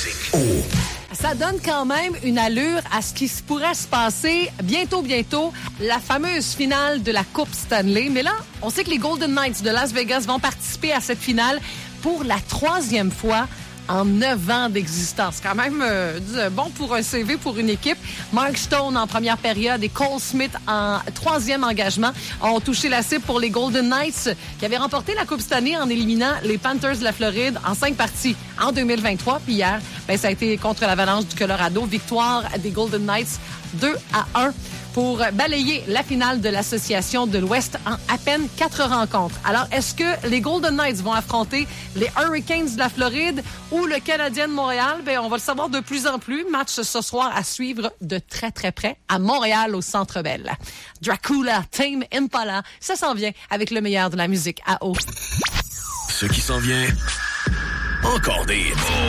Ça donne quand même une allure à ce qui pourrait se passer bientôt, la fameuse finale de la Coupe Stanley. Mais là, on sait que les Golden Knights de Las Vegas vont participer à cette finale pour la 3e fois en 9 ans d'existence. Quand même bon pour un CV pour une équipe. Mark Stone en première période et Cole Smith en 3e engagement ont touché la cible pour les Golden Knights qui avaient remporté la Coupe Stanley en éliminant les Panthers de la Floride en 5 parties en 2023. Puis hier, ça a été contre l'Avalanche du Colorado. Victoire des Golden Knights 2-1 pour balayer la finale de l'Association de l'Ouest en à peine 4 rencontres. Alors, est-ce que les Golden Knights vont affronter les Hurricanes de la Floride ou le Canadien de Montréal? On va le savoir de plus en plus. Match ce soir à suivre de très, très près à Montréal, au Centre Bell. Dracula, Tame Impala, ça s'en vient avec le meilleur de la musique à eau. Ce qui s'en vient, encore des